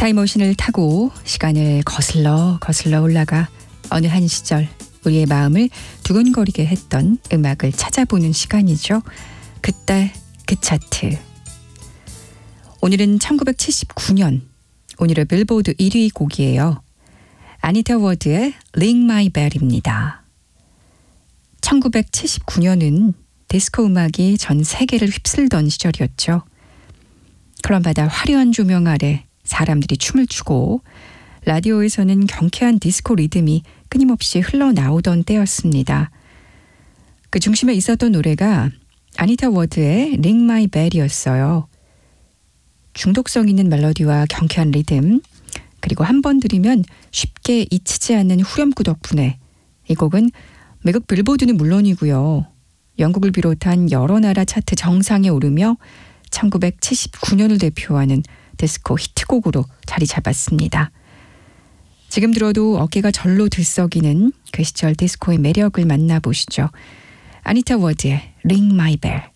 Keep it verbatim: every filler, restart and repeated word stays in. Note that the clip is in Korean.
타임머신을 타고 시간을 거슬러 거슬러 올라가 어느 한 시절 우리의 마음을 두근거리게 했던 음악을 찾아보는 시간이죠. 그때 그 차트. 오늘은 천구백칠십구 년 오늘의 빌보드 일 위 곡이에요. 아니타 워드의 Ring My Bell입니다. 천구백칠십구 년은 디스코 음악이 전 세계를 휩쓸던 시절이었죠. 클럽마다 화려한 조명 아래 사람들이 춤을 추고 라디오에서는 경쾌한 디스코 리듬이 끊임없이 흘러나오던 때였습니다. 그 중심에 있었던 노래가 아니타 워드의 Ring My Bell이었어요. 중독성 있는 멜로디와 경쾌한 리듬, 그리고 한 번 들으면 쉽게 잊히지 않는 후렴구 덕분에 이 곡은 미국 빌보드는 물론이고요. 영국을 비롯한 여러 나라 차트 정상에 오르며 천구백칠십구 년을 대표하는 디스코 히트곡으로 자리 잡았습니다. 지금 들어도 어깨가 절로 들썩이는 그 시절 디스코의 매력을 만나보시죠. 아니타 워드의 Ring My Bell.